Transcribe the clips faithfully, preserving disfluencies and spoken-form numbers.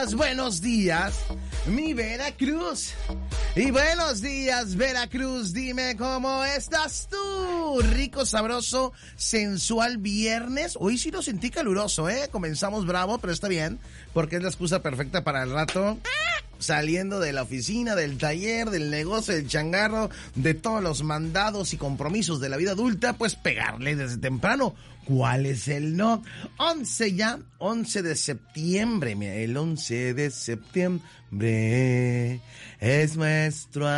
días, buenos días, mi Veracruz. Y buenos días, Veracruz, dime cómo estás tú. Rico, sabroso, sensual viernes. Hoy sí lo sentí caluroso, ¿eh? Comenzamos bravo, pero está bien, porque es la excusa perfecta para el rato. Saliendo de la oficina, del taller, del negocio, del changarro, de todos los mandados y compromisos de la vida adulta, pues pegarle desde temprano. ¿Cuál es el no? once ya, once de septiembre, mira, el once de septiembre es nuestro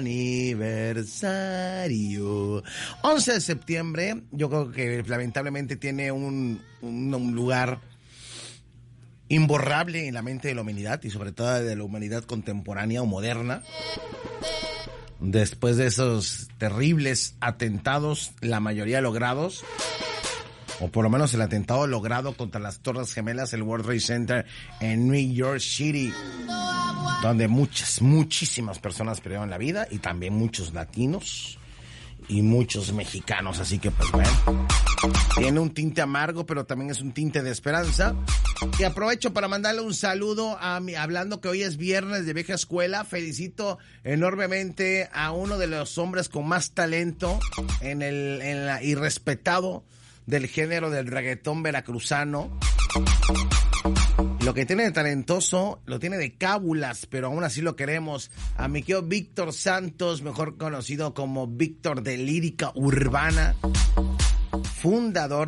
aniversario. once de septiembre, yo creo que lamentablemente tiene un, un, un lugar imborrable en la mente de la humanidad y sobre todo de la humanidad contemporánea o moderna. Después de esos terribles atentados, la mayoría logrados, o por lo menos el atentado logrado contra las Torres Gemelas, el World Trade Center en New York City, donde muchas, muchísimas personas perdieron la vida y también muchos latinos y muchos mexicanos, así que pues bueno, tiene un tinte amargo, pero también es un tinte de esperanza. Y aprovecho para mandarle un saludo a mi, hablando que hoy es viernes de vieja escuela, felicito enormemente a uno de los hombres con más talento en el en la, y respetado del género del reggaetón veracruzano. Lo que tiene de talentoso, lo tiene de cábulas, pero aún así lo queremos. A mi querido Víctor Santos, mejor conocido como Víctor de Lírica Urbana, fundador